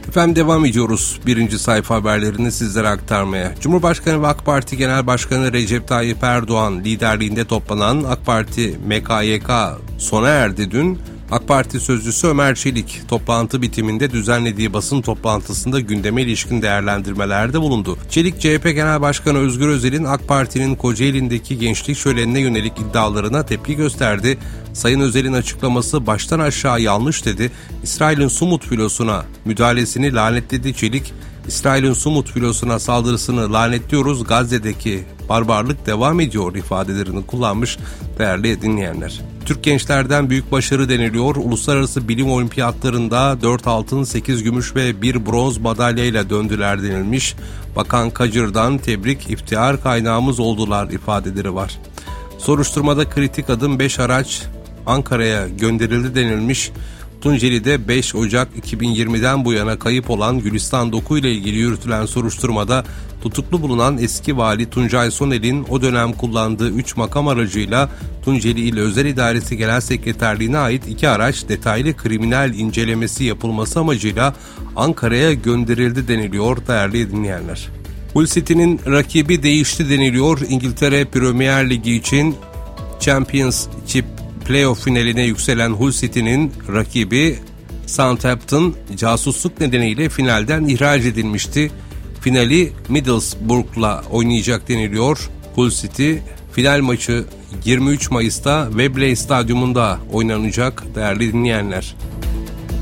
Efendim devam ediyoruz birinci sayfa haberlerini sizlere aktarmaya. Cumhurbaşkanı ve AK Parti Genel Başkanı Recep Tayyip Erdoğan liderliğinde toplanan AK Parti MKYK sona erdi dün. AK Parti sözcüsü Ömer Çelik toplantı bitiminde düzenlediği basın toplantısında gündeme ilişkin değerlendirmelerde bulundu. Çelik, CHP Genel Başkanı Özgür Özel'in AK Parti'nin Kocaeli'ndeki gençlik şölenine yönelik iddialarına tepki gösterdi. Sayın Özel'in açıklaması baştan aşağı yanlış dedi. İsrail'in Sumut filosuna müdahalesini lanetledi Çelik. İsrail'in Sumut filosuna saldırısını lanetliyoruz, Gazze'deki barbarlık devam ediyor ifadelerini kullanmış değerli dinleyenler. Türk gençlerden büyük başarı deniliyor. Uluslararası bilim olimpiyatlarında 4 altın, 8 gümüş ve 1 bronz madalyayla döndüler denilmiş. Bakan Kacır'dan tebrik, iftihar kaynağımız oldular ifadeleri var. Soruşturmada kritik adım 5 araç Ankara'ya gönderildi denilmiş. Tunceli'de 5 Ocak 2020'den bu yana kayıp olan Gülistan Doku ile ilgili yürütülen soruşturmada tutuklu bulunan eski vali Tuncay Soner'in o dönem kullandığı 3 makam aracıyla Tunceli İl Özel İdaresi Genel Sekreterliğine ait 2 araç detaylı kriminal incelemesi yapılması amacıyla Ankara'ya gönderildi deniliyor değerli dinleyenler. Hull City'nin rakibi değişti deniliyor. İngiltere Premier Ligi için Championship Playoff finaline yükselen Hull City'nin rakibi Southampton casusluk nedeniyle finalden ihraç edilmişti. Finali Middlesbrough'la oynayacak deniliyor. Hull City final maçı 23 Mayıs'ta Wembley Stadyumunda oynanacak değerli dinleyenler.